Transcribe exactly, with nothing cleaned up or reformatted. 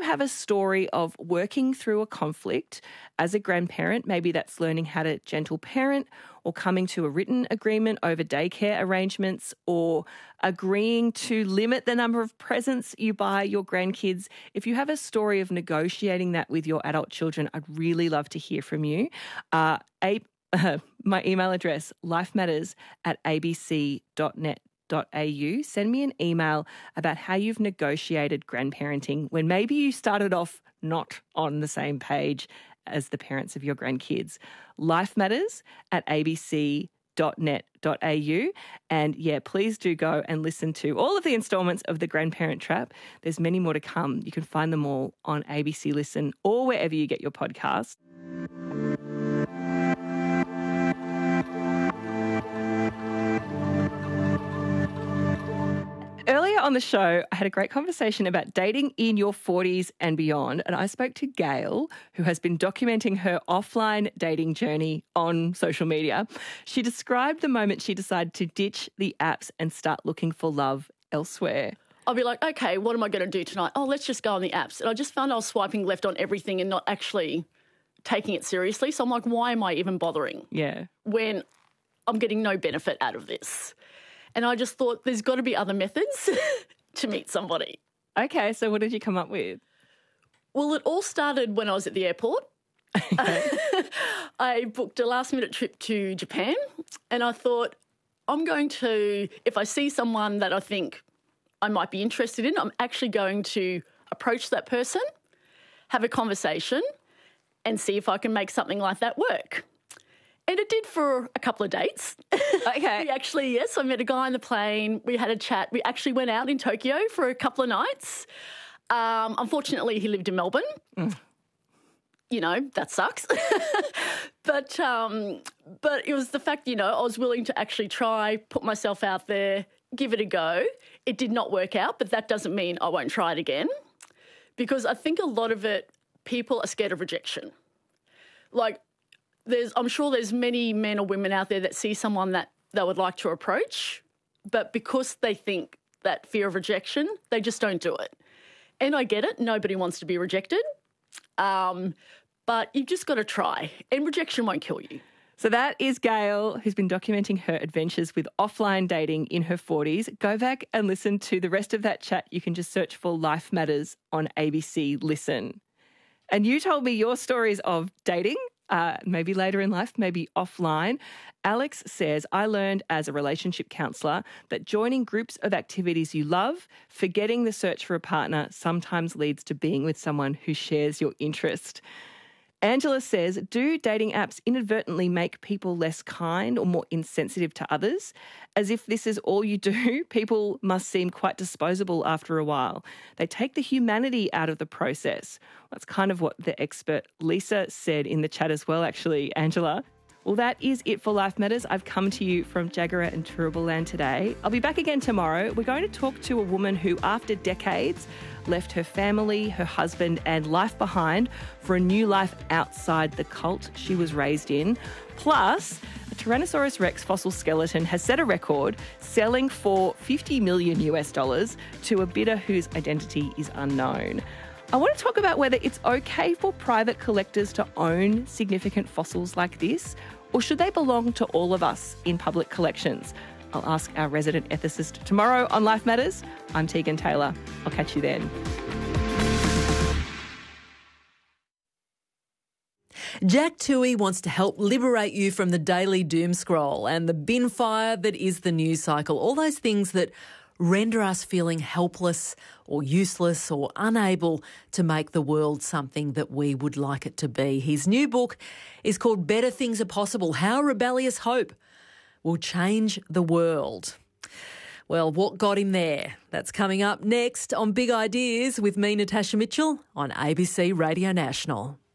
have a story of working through a conflict as a grandparent, maybe that's learning how to gentle parent or coming to a written agreement over daycare arrangements or agreeing to limit the number of presents you buy your grandkids. If you have a story of negotiating that with your adult children, I'd really love to hear from you. Uh, a, uh, my email address, lifematters at abc dot net. .au. Send me an email about how you've negotiated grandparenting when maybe you started off not on the same page as the parents of your grandkids. Lifematters at abc dot net dot au. And yeah, please do go and listen to all of the installments of The Grandparent Trap. There's many more to come. You can find them all on A B C Listen or wherever you get your podcasts. Earlier on the show, I had a great conversation about dating in your forties and beyond, and I spoke to Gail, who has been documenting her offline dating journey on social media. She described the moment she decided to ditch the apps and start looking for love elsewhere. I'll be like, okay, what am I going to do tonight? Oh, let's just go on the apps. And I just found I was swiping left on everything and not actually taking it seriously. So I'm like, why am I even bothering? Yeah. When I'm getting no benefit out of this. And I just thought there's got to be other methods to meet somebody. Okay, so what did you come up with? Well, it all started when I was at the airport. I booked a last-minute trip to Japan and I thought I'm going to, if I see someone that I think I might be interested in, I'm actually going to approach that person, have a conversation and see if I can make something like that work. And it did for a couple of dates. Okay. we actually, yes, I met a guy on the plane. We had a chat. We actually went out in Tokyo for a couple of nights. Um, unfortunately, he lived in Melbourne. Mm. You know, that sucks. but um, but it was the fact, you know, I was willing to actually try, put myself out there, give it a go. It did not work out, but that doesn't mean I won't try it again. Because I think a lot of it, people are scared of rejection. Like, There's, I'm sure there's many men or women out there that see someone that they would like to approach, but because they think that fear of rejection, they just don't do it. And I get it. Nobody wants to be rejected. Um, but you've just got to try. And rejection won't kill you. So that is Gail, who's been documenting her adventures with offline dating in her forties. Go back and listen to the rest of that chat. You can just search for Life Matters on A B C Listen. And you told me your stories of dating. Uh, maybe later in life, maybe offline. Alex says, I learned as a relationship counsellor that joining groups of activities you love, forgetting the search for a partner sometimes leads to being with someone who shares your interest. Angela says, do dating apps inadvertently make people less kind or more insensitive to others? As if this is all you do, people must seem quite disposable after a while. They take the humanity out of the process. That's kind of what the expert Lisa said in the chat as well, actually, Angela. Well, that is it for Life Matters. I've come to you from Jagera and Turrbal Land today. I'll be back again tomorrow. We're going to talk to a woman who, after decades, left her family, her husband and life behind for a new life outside the cult she was raised in. Plus, a Tyrannosaurus Rex fossil skeleton has set a record selling for fifty million US dollars to a bidder whose identity is unknown. I want to talk about whether it's okay for private collectors to own significant fossils like this, or should they belong to all of us in public collections? I'll ask our resident ethicist tomorrow on Life Matters. I'm Tegan Taylor. I'll catch you then. Jack Toohey wants to help liberate you from the daily doom scroll and the bin fire that is the news cycle, all those things that render us feeling helpless or useless or unable to make the world something that we would like it to be. His new book is called Better Things Are Possible, How Rebellious Hope Will Change the World. Well, what got him there? That's coming up next on Big Ideas with me, Natasha Mitchell, on A B C Radio National.